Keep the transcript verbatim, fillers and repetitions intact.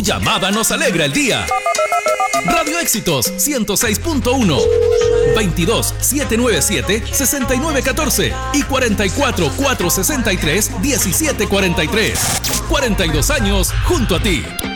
Tu llamada nos alegra el día. Radio Éxitos ciento seis punto uno, veintidós, setecientos noventa y siete, sesenta y nueve catorce y cuarenta y cuatro, cuatrocientos sesenta y tres, diecisiete cuarenta y tres. cuarenta y dos años junto a ti.